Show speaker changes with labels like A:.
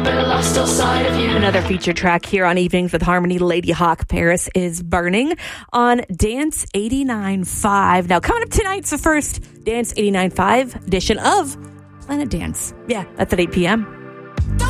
A: Another featured track here on Evenings with Harmony, Lady Hawk, Paris is Burning on Dance 89.5. Now, coming up tonight's the first Dance 89.5 edition of Planet Dance. Yeah, that's at 8 p.m.